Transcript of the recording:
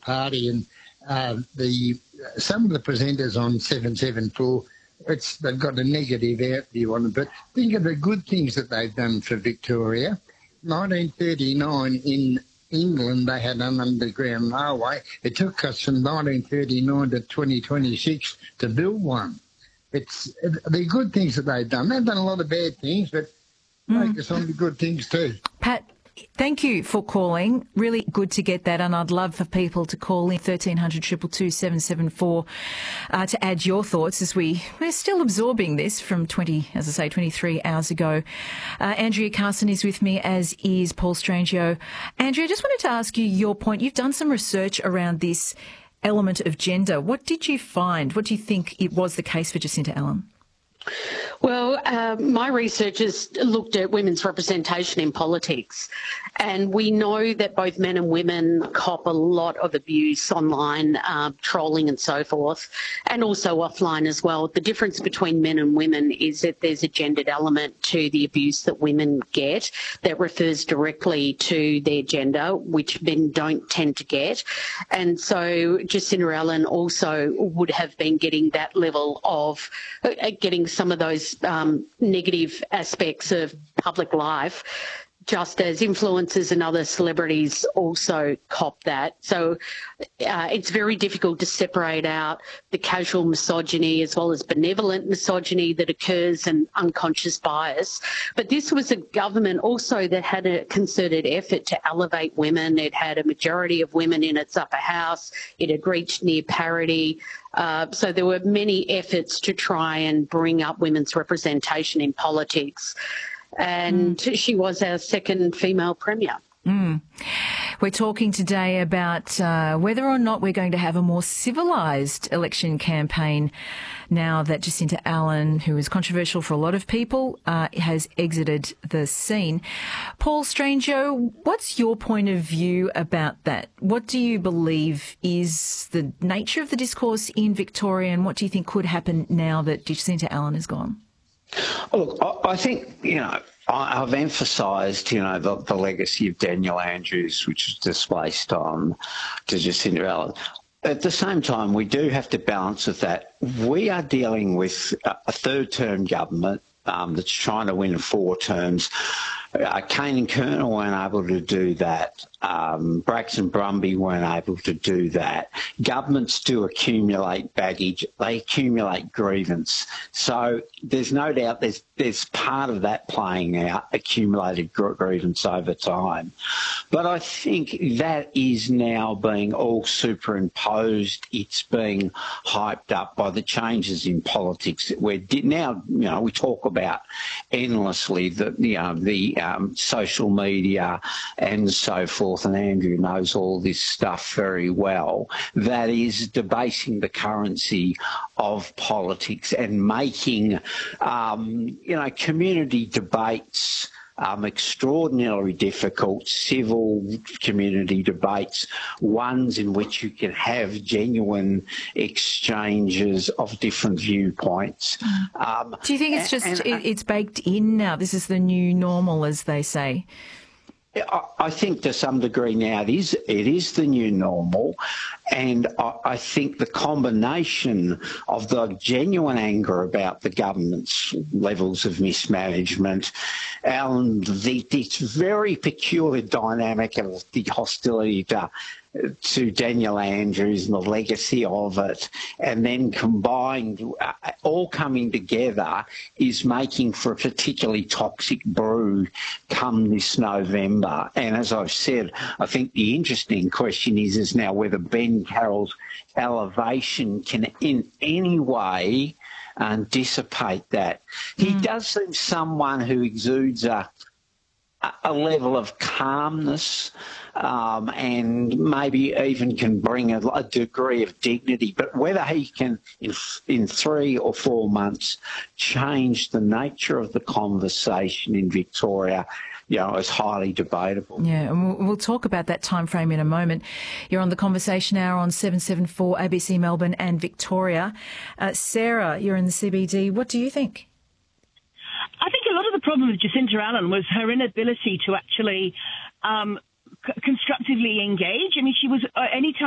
party, and some of the presenters on 774, they've got a negative view on it. But think of the good things that they've done for Victoria. 1939 in England, they had an underground railway. It took us from 1939 to 2026 to build one. It's the good things that they've done. They've done a lot of bad things, but focus on the good things too. Pat, thank you for calling. Really good to get that, and I'd love for people to call in 1300 222 774 to add your thoughts as we're still absorbing this from 23 hours ago. Andrea Carson is with me, as is Paul Strangio. Andrea, I just wanted to ask you your point. You've done some research around this element of gender. What did you find? What do you think it was the case for Jacinta Allan? Well, my research has looked at women's representation in politics, and we know that both men and women cop a lot of abuse online, trolling and so forth, and also offline as well. The difference between men and women is that there's a gendered element to the abuse that women get that refers directly to their gender, which men don't tend to get. And so Jacinta Allan also would have been getting that level of getting some of those negative aspects of public life, just as influencers and other celebrities also cop that. So it's very difficult to separate out the casual misogyny as well as benevolent misogyny that occurs and unconscious bias. But this was a government also that had a concerted effort to elevate women. It had a majority of women in its upper house. It had reached near parity. So there were many efforts to try and bring up women's representation in politics. And she was our second female premier. We're talking today about whether or not we're going to have a more civilised election campaign now that Jacinta Allan, who is controversial for a lot of people, has exited the scene. Paul Strangio, what's your point of view about that? What do you believe is the nature of the discourse in Victoria, and what do you think could happen now that Jacinta Allan is gone? Look, I think, I've emphasised, the legacy of Daniel Andrews, which was displaced to Jacinta Allan. At the same time, we do have to balance with that. We are dealing with a third-term government that's trying to win 4 terms. Kane and Colonel weren't able to do that. Braxton Brumby weren't able to do that. Governments do accumulate baggage. They accumulate grievance. So there's no doubt there's part of that playing out, accumulated grievance over time. But I think that is now being all superimposed. It's being hyped up by the changes in politics. We talk about endlessly the social media and so forth, and Andrew knows all this stuff very well, that is debasing the currency of politics and making, community debates extraordinarily difficult, civil community debates, ones in which you can have genuine exchanges of different viewpoints. Do you think it's it's baked in now? This is the new normal, as they say. I think to some degree now it is the new normal, and I think the combination of the genuine anger about the government's levels of mismanagement and this very peculiar dynamic of the hostility to Daniel Andrews and the legacy of it, and then combined, all coming together, is making for a particularly toxic brew come this November. And as I've said, I think the interesting question is now whether Ben Carroll's elevation can in any way dissipate that. He does seem someone who exudes a level of calmness and maybe even can bring a degree of dignity. But whether he can, in 3 or 4 months, change the nature of the conversation in Victoria, is highly debatable. Yeah, and we'll talk about that time frame in a moment. You're on the Conversation Hour on 774 ABC Melbourne and Victoria. Sarah, you're in the CBD. What do you think? I think a lot of the problem with Jacinta Allan was her inability to actually constructively engage. I mean, she was anytime